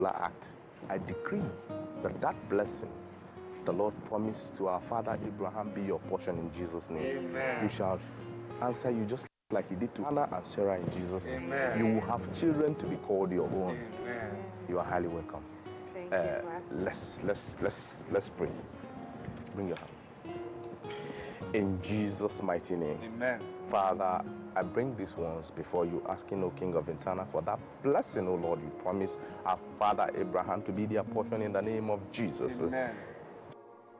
act, I decree that that blessing the Lord promised to our father Abraham be your portion in Jesus' name. Amen. You shall answer you just like he did to Hannah and Sarah in Jesus' name. Amen. You will have children to be called your own. Amen. You are highly welcome. Thank you, Pastor. Let's pray. Bring your hand. In Jesus' mighty name. Amen. Father, I bring these ones before you, asking, O King of Eternal, for that blessing, O Lord, you promised our father Abraham to be their portion in the name of Jesus. Amen.